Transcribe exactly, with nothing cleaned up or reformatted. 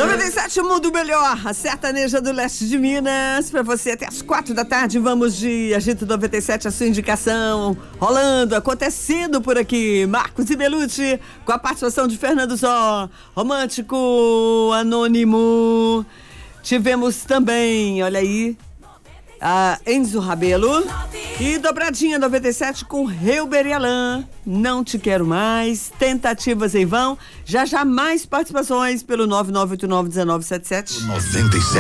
noventa e sete, Mundo Melhor, a sertaneja do leste de Minas, pra você até as quatro da tarde. Vamos de Agito noventa e sete, a sua indicação, rolando, acontecendo por aqui. Marcos e Belucci, com a participação de Fernando Zó, Romântico Anônimo. Tivemos também, olha aí, a Enzo Rabelo e dobradinha noventa e sete com Reuber e Alain, Não Te Quero Mais, tentativas em vão. Já já mais participações pelo nove nove oito nove um nove sete sete. noventa e sete